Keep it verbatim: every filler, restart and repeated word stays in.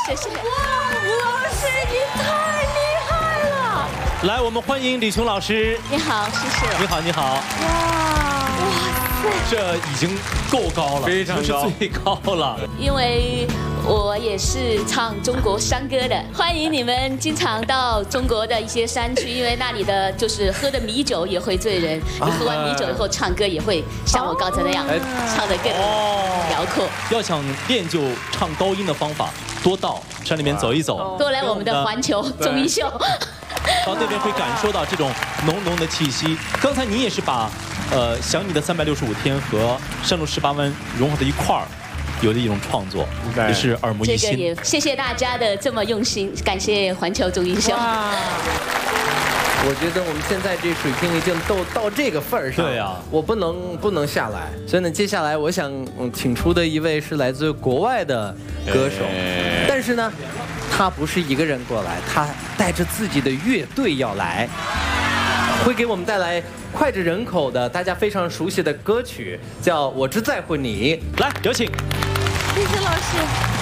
谢谢。哇，吴老师你太厉害了！ 来，我们欢迎李琼老师。 你好，谢谢。 你好，你好。 哇，哇塞， 这已经够高了， 非常高， 是最高了。 因为我也是唱中国山歌的，欢迎你们经常到中国的一些山区，因为那里的就是喝的米酒也会醉人，你喝完米酒以后唱歌也会像我刚才那样唱得更辽阔。 要想练就唱高音的方法，多到山里面走一走， 多来我们的环球综艺秀。 到那边会感受到这种浓浓的气息。刚才你也是把，呃，想你的三百六十五天和山路十八弯融合在一块儿，有的一种创作，也是耳目一新。 这个也谢谢大家的这么用心，感谢环球综艺秀。 我觉得我们现在这水平已经都到这个份儿上， 对啊， 我不能不能下来。所以呢，接下来我想请出的一位是来自国外的歌手，但是呢，他不是一个人过来，他带着自己的乐队要来，会给我们带来脍炙人口的大家非常熟悉的歌曲，叫《我只在乎你》。 来，有请。 谢谢老师。